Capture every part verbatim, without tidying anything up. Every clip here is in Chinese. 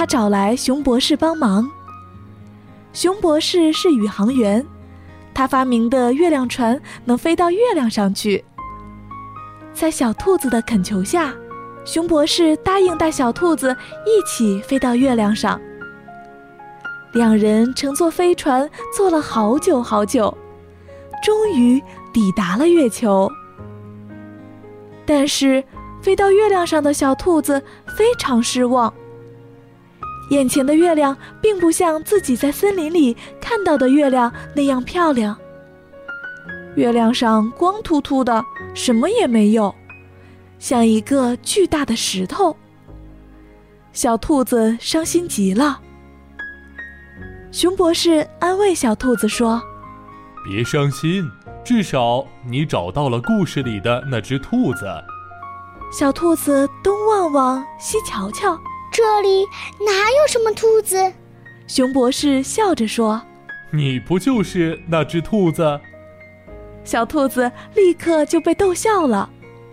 他找来熊博士帮忙。熊博士是宇航员，他发明的月亮船能飞到月亮上去。在小兔子的恳求下，熊博士答应带小兔子一起飞到月亮上。两人乘坐飞船坐了好久好久，终于抵达了月球。但是飞到月亮上的小兔子非常失望，眼前的月亮并不像自己在森林里看到的月亮那样漂亮。月亮上光秃秃的，什么也没有，像一个巨大的石头。小兔子伤心极了。熊博士安慰小兔子说： 别伤心，至少你找到了故事里的那只兔子。 小兔子东望望西瞧瞧， 这里哪有什么兔子？ 熊博士笑着说： 你不就是那只兔子？ 小兔子立刻就被逗笑了。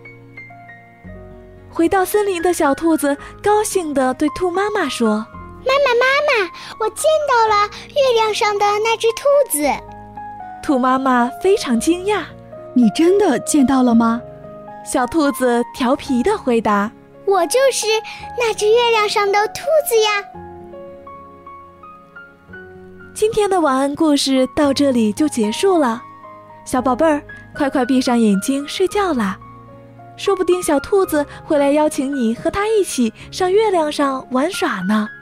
回到森林的小兔子高兴地对兔妈妈说： 妈妈妈妈，我见到了月亮上的那只兔子。 兔妈妈非常惊讶： 你真的见到了吗？ 小兔子调皮地回答： 我就是那只月亮上的兔子呀。 今天的晚安故事到这里就结束了，小宝贝儿，快快闭上眼睛睡觉啦。说不定小兔子会来邀请你和它一起上月亮上玩耍呢。